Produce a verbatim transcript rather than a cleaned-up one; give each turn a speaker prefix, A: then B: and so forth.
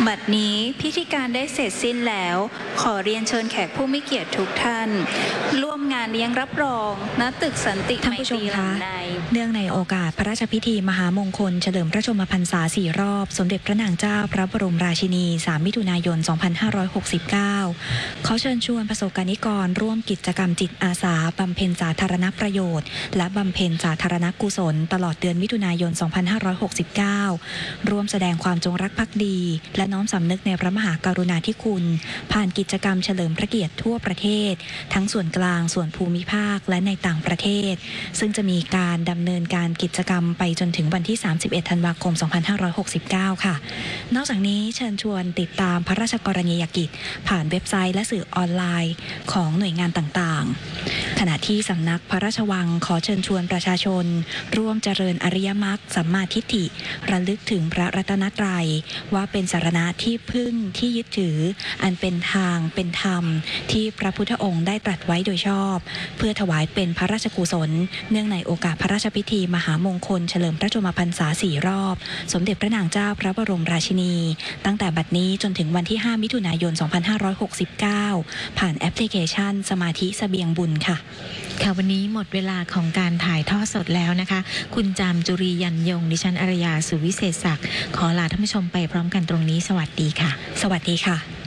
A: บัดนี้พิธีการได้เสร็จสิ้นแล้ว ขอเรียนเชิญแขกผู้มีเกียรติทุกท่านร่วมงานเลี้ยงรับรองณตึกสันติไมตรีหลังใน
B: เนื่องในโอกาสพระราชพิธีมหามงคลเฉลิมพระชนมพรรษาสี่รอบสมเด็จพระนางเจ้าพระบรมราชินีสามมิถุนายนสองพันห้าร้อยหกสิบเก้าขอเชิญชวนประสบกนิกรร่วมกิจกรรมจิตอาสาบำเพ็ญสาธารณประโยชน์และบำเพ็ญสาธารณกุศลตลอดเดือนมิถุนายนสองพันห้าร้อยหกสิบเก้าร่วมแสดงความจงรักภักดีและน้อมสำนึกในพระมหากรุณาธิคุณผ่านกิจกรรมเฉลิมพระเกียรติทั่วประเทศทั้งส่วนกลางส่วนภูมิภาคและในต่างประเทศซึ่งจะมีการดำเนินการกิจกรรมไปจนถึงวันที่สามสิบเอ็ดธันวาคมสองพันห้าร้อยหกสิบเก้าค่ะนอกจากนี้เชิญชวนติดตามพระราชกรณียกิจผ่านเว็บไซต์และสื่อออนไลน์ของหน่วยงานต่างๆขณะที่สำนักพระราชวังขอเชิญชวนประชาชนร่วมเจริญอริยมรรคสัมมาทิฏฐิระลึกถึงพระรัตนตรัยว่าเป็นสรณะที่พึ่งที่ยึดถืออันเป็นทางเป็นธรรมที่พระพุทธองค์ได้ตรัสไว้โดยชอบเพื่อถวายเป็นพระราชกุศลเนื่องในโอกาสพระราชพิธีมหามงคลเฉลิมพระชนมพรรษาสี่รอบสมเด็จพระนางเจ้าพระบรมราชินีตั้งแต่บัดนี้จนถึงวันที่ห้ามิถุนายนสองพันห้าร้อยหกสิบเก้าผ่านแอปพลิเคชันสมาธิเสบียงบุญค่ะ
C: ค่ะวันนี้หมดเวลาของการถ่ายทอดสดแล้วนะคะคุณจามจุรียันยงดิฉันอารยาสุวิเศษศักดิ์ขอลาท่านผู้ชมไปพร้อมกันตรงนี้สวัสดีค่ะ
B: สวัสดีค่ะ